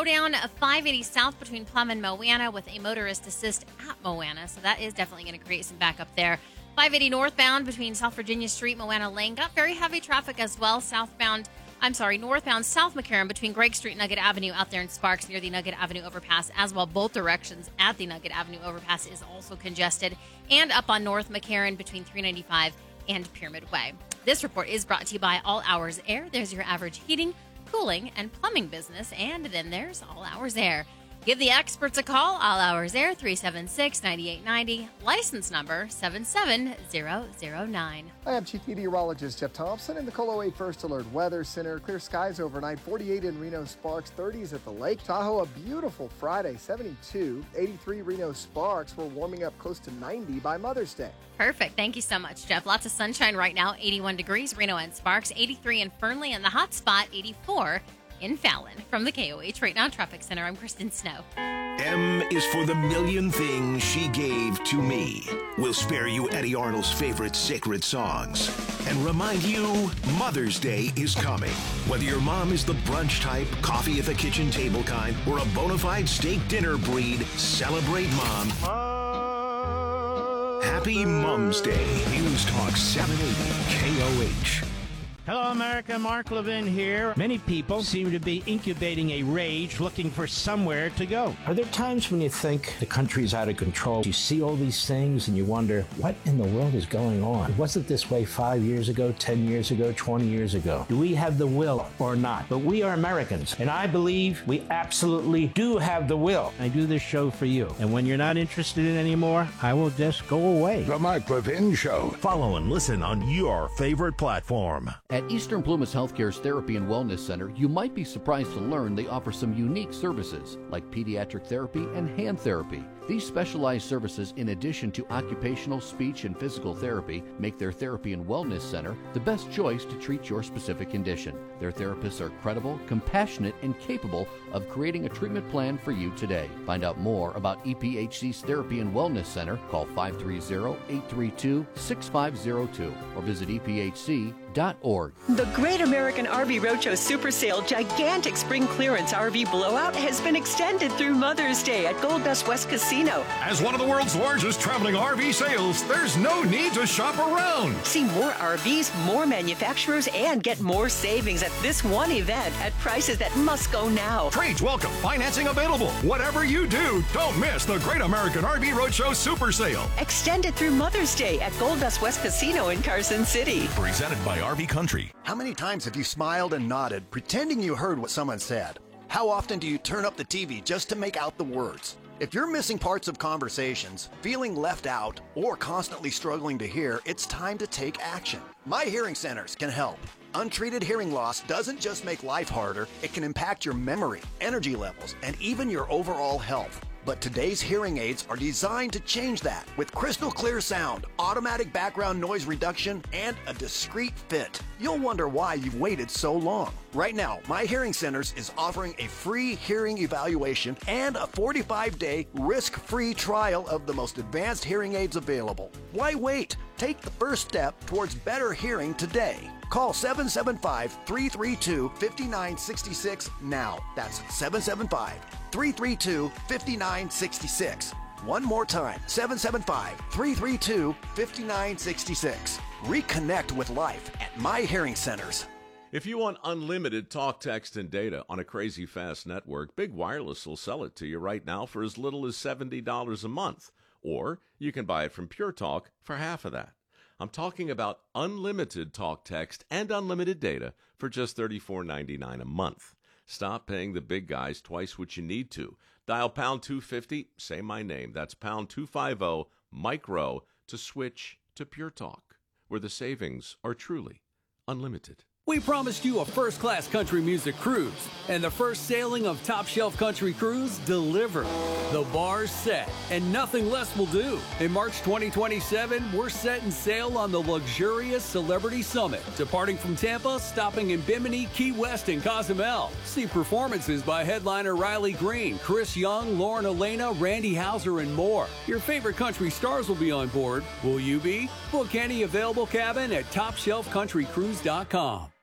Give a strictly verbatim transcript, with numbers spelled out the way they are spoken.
slowdown of five eighty south between Plum and Moana with a motorist assist at Moana. So that is definitely going to create some backup there. five eighty northbound between South Virginia Street, Moana Lane. Got very heavy traffic as well. Southbound, I'm sorry, northbound South McCarran between Gregg Street and Nugget Avenue out there in Sparks near the Nugget Avenue overpass as well. Both directions at the Nugget Avenue overpass is also congested. And up on North McCarran between three ninety-five and Pyramid Way. This report is brought to you by All Hours Air. There's your average heating, cooling, and plumbing business. And then there's All Hours Air. Give the experts a call. All Hours Air, three seven six, nine eight nine zero. License number seven seven zero zero nine. I am Chief Meteorologist Jeff Thompson in the Colo eight First Alert Weather Center. Clear skies overnight, forty-eight in Reno, Sparks, thirties at the lake. Tahoe, a beautiful Friday, seventy-two. eighty-three Reno, Sparks. We're warming up close to ninety by Mother's Day. Perfect. Thank you so much, Jeff. Lots of sunshine right now, eighty-one degrees, Reno and Sparks, eighty-three in Fernley, and the hot spot, eighty-four in Fallon. From the K O H Right Now Traffic Center, I'm Kristen Snow. M is for the million things she gave to me. We'll spare you Eddie Arnold's favorite sacred songs and remind you Mother's Day is coming. Whether your mom is the brunch type, coffee at the kitchen table kind, or a bona fide steak dinner breed, celebrate Mom. Happy Mom's Day. News Talk seven eighty K O H. Hello, America. Mark Levin here. Many people seem to be incubating a rage, looking for somewhere to go. Are there times when you think the country's out of control? You see all these things and you wonder, what in the world is going on? Was it this way five years ago, ten years ago, twenty years ago? Do we have the will or not? But we are Americans, and I believe we absolutely do have the will. I do this show for you, and when you're not interested in it anymore, I will just go away. The Mark Levin Show. Follow and listen on your favorite platform. At Eastern Plumas Healthcare's Therapy and Wellness Center, you might be surprised to learn they offer some unique services like pediatric therapy and hand therapy. These specialized services, in addition to occupational, speech, and physical therapy, make their Therapy and Wellness Center the best choice to treat your specific condition. Their therapists are credible, compassionate, and capable of creating a treatment plan for you today. Find out more about E P H C's Therapy and Wellness Center. Call five three zero, eight three two, six five zero two or visit E P H C dot org. The Great American R V Roadshow Super Sale Gigantic Spring Clearance R V Blowout has been extended through Mother's Day at Gold Dust West Casino. As one of the world's largest traveling R V sales, there's no need to shop around. See more R Vs, more manufacturers, and get more savings at this one event at prices that must go now. Trades welcome, financing available. Whatever you do, don't miss the Great American R V Roadshow Super Sale. Extended through Mother's Day at Gold Dust West Casino in Carson City. Presented by R V Country. How many times have you smiled and nodded, pretending you heard what someone said? How often do you turn up the T V just to make out the words? If you're missing parts of conversations, feeling left out, or constantly struggling to hear, it's time to take action. My Hearing Centers can help. Untreated hearing loss doesn't just make life harder, it can impact your memory, energy levels, and even your overall health. But today's hearing aids are designed to change that with crystal clear sound, automatic background noise reduction, and a discreet fit. You'll wonder why you've waited so long. Right now, My Hearing Centers is offering a free hearing evaluation and a forty-five day risk-free trial of the most advanced hearing aids available. Why wait? Take the first step towards better hearing today. Call seven seven five, three three two, five nine six six now. That's seven seven five, three three two, five nine six six. One more time, seven seven five, three three two, five nine six six. Reconnect with life at My Hearing Centers. If you want unlimited talk, text, and data on a crazy fast network, Big Wireless will sell it to you right now for as little as seventy dollars a month. Or you can buy it from Pure Talk for half of that. I'm talking about unlimited talk, text, and unlimited data for just thirty-four ninety-nine a month. Stop paying the big guys twice what you need to. Dial pound two fifty, say my name. That's pound two fifty, micro, to switch to Pure Talk, where the savings are truly unlimited. We promised you a first-class country music cruise, and the first sailing of Top Shelf Country Cruise delivered. The bar's set, and nothing less will do. In March twenty twenty-seven, we're setting sail on the luxurious Celebrity Summit, departing from Tampa, stopping in Bimini, Key West, and Cozumel. See performances by headliner Riley Green, Chris Young, Lauren Elena, Randy Houser, and more. Your favorite country stars will be on board. Will you be? Book any available cabin at top shelf country cruise dot com.